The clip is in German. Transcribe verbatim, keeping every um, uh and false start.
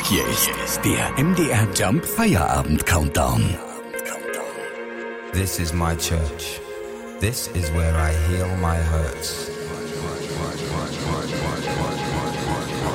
Hier ist der M D R Jump Feierabend Countdown. This is my church. This is where I heal my hurts.